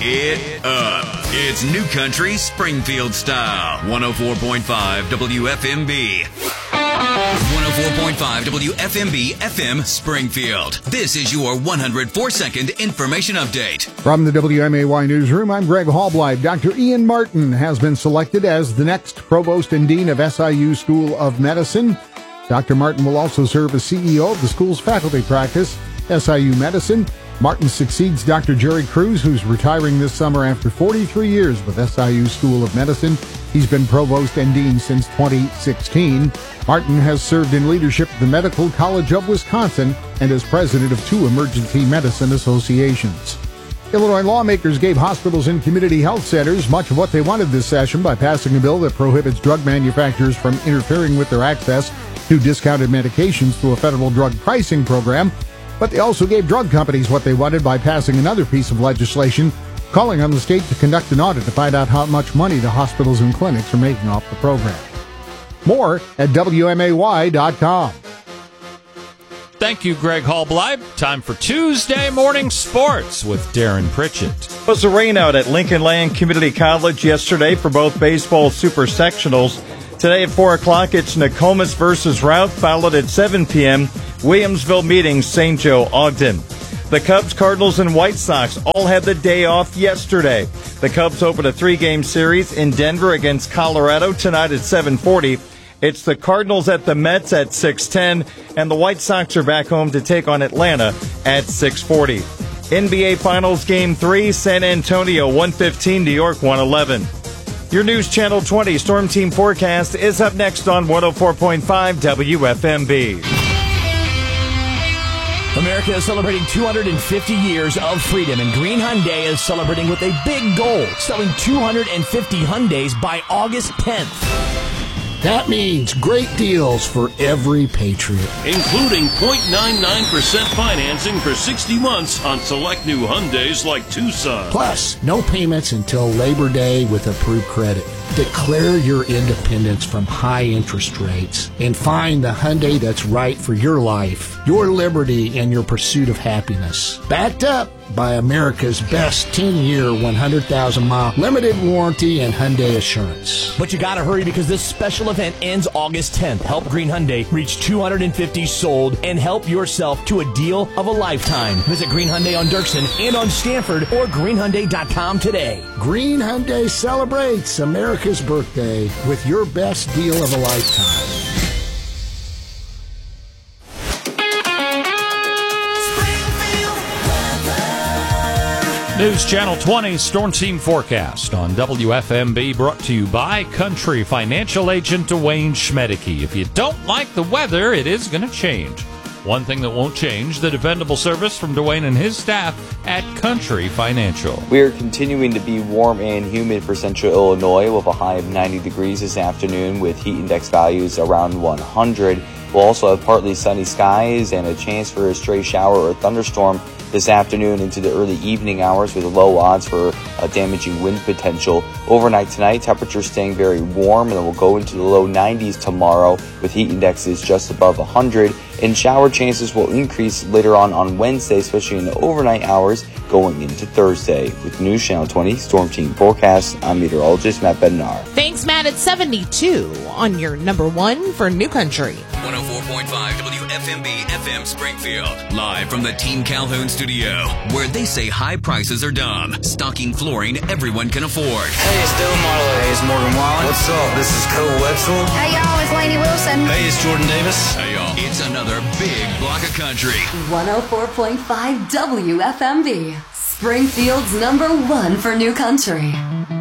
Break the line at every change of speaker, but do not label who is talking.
it up. It's New Country Springfield style. 104.5 WFMB. 104.5 WFMB FM Springfield. This is your 104-second information update.
From the WMAY Newsroom, I'm Greg Hallbleib. Dr. Ian Martin has been selected as the next Provost and Dean of SIU School of Medicine. Dr. Martin will also serve as CEO of the school's faculty practice, SIU Medicine. Martin succeeds Dr. Jerry Cruz, who's retiring this summer after 43 years with SIU School of Medicine. He's been Provost and Dean since 2016. Martin has served in leadership at the Medical College of Wisconsin and is president of 2 emergency medicine associations. Illinois lawmakers gave hospitals and community health centers much of what they wanted this session by passing a bill that prohibits drug manufacturers from interfering with their access to discounted medications through a federal drug pricing program. But they also gave drug companies what they wanted by passing another piece of legislation, calling on the state to conduct an audit to find out how much money the hospitals and clinics are making off the program. More at WMAY.com.
Thank you, Greg Hallbleib. Time for Tuesday Morning Sports with Darren Pritchett.
It was a rain out at Lincoln Land Community College yesterday for both baseball super sectionals. Today at 4 o'clock, it's Nokomis versus Routt, followed at 7 p.m., Williamsville meeting St. Joe Ogden. The Cubs, Cardinals, and White Sox all had the day off yesterday. The Cubs open a 3-game series in Denver against Colorado tonight at 7:40. It's the Cardinals at the Mets at 6:10, and the White Sox are back home to take on Atlanta at 6:40. NBA Finals Game 3, San Antonio 115, New York 111. Your News Channel 20 Storm Team forecast is up next on 104.5 WFMB.
America is celebrating 250 years of freedom, and Green Hyundai is celebrating with a big goal, selling 250 Hyundais by August 10th.
That means great deals for every Patriot.
Including 0.99% financing for 60 months on select new Hyundais like Tucson.
Plus, no payments until Labor Day with approved credit. Declare your independence from high interest rates and find the Hyundai that's right for your life, your liberty, and your pursuit of happiness. Backed up by America's best 10-year, 100,000-mile limited warranty and Hyundai Assurance.
But you gotta hurry because this special event ends August 10th. Help Green Hyundai reach 250 sold and help yourself to a deal of a lifetime. Visit Green Hyundai on Dirksen and on Stanford or greenhyundai.com today.
Green Hyundai celebrates America's birthday with your best deal of a lifetime.
News Channel 20 Storm Team forecast on WFMB, brought to you by Country Financial Agent Dwayne Schmedeke. If you don't like the weather, it is going to change. One thing that won't change, the dependable service from Dwayne and his staff at Country Financial.
We are continuing to be warm and humid for central Illinois with a high of 90 degrees this afternoon with heat index values around 100. We'll also have partly sunny skies and a chance for a stray shower or thunderstorm this afternoon into the early evening hours with low odds for a damaging wind potential. Overnight tonight, temperatures staying very warm, and it will go into the low 90s tomorrow with heat indexes just above 100. And shower chances will increase later on Wednesday, especially in the overnight hours going into Thursday. With News Channel 20 Storm Team forecast, I'm meteorologist Matt Bednar.
Thanks, Matt. It's 72 on your number 1 for New Country.
104.5 WFMB FM Springfield. Live from the Team Calhoun studio, where they say high prices are dumb. Stocking flooring everyone can afford.
Hey, it's Dylan Marlowe. Hey, it's Morgan Wallen.
What's up? This is Cole Wetzel.
Hey, y'all. It's Lainey Wilson.
Hey, it's Jordan Davis.
Hey, y'all. It's another big block of country.
104.5 WFMB. Springfield's number 1 for New Country.